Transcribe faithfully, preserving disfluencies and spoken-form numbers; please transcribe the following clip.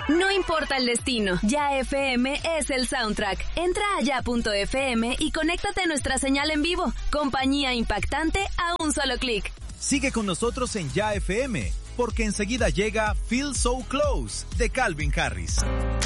No importa el destino, Ya F M es el soundtrack. Entra a ya punto f m y conéctate a nuestra señal en vivo. Compañía impactante a un solo clic. Sigue con nosotros en Ya F M, porque enseguida llega Feel So Close de Calvin Harris.